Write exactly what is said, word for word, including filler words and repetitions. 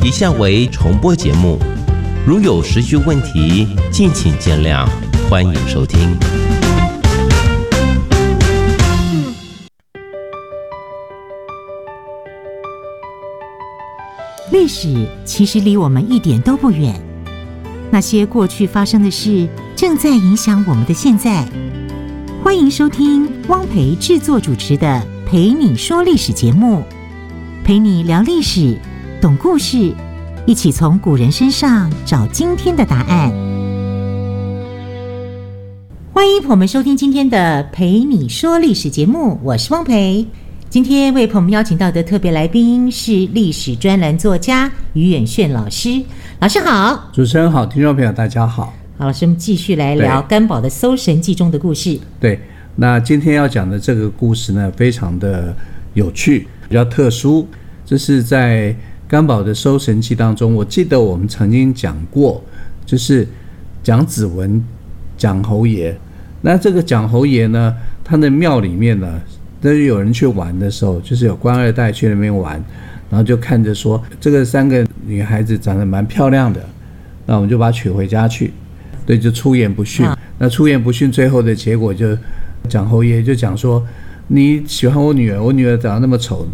以下为重播节目，如有时序问题，敬请见谅，欢迎收听。 历史其实离我们一点都不远，那些过去发生的事，正在影响我们的现在。欢迎收听汪培制作主持的《陪你说历史》节目，陪你聊历史，懂故事，一起从古人身上找今天的答案。欢迎朋友们收听今天的《陪你说历史》节目，我是汪培。今天为朋友们邀请到的特别来宾是历史专栏作家于远炫老师。老师好。 主持人好，听众朋友大家好。 好，老师，我们继续来聊甘宝的《搜神记》中的故事。 对，那今天要讲的这个故事呢，非常的有趣，比较特殊。这是在甘宝的《搜神记》当中，我记得我们曾经讲过，就是蒋子文蒋侯爷。那这个蒋侯爷呢，他的庙里面呢，都有人去玩的时候，就是有官二代去那边玩，然后就看着说，这个三个女孩子长得蛮漂亮的，那我们就把她娶回家去。对，就出言不逊。那出言不逊，最后的结果就蒋侯爷就讲说，你喜欢我女儿，我女儿长得那么丑，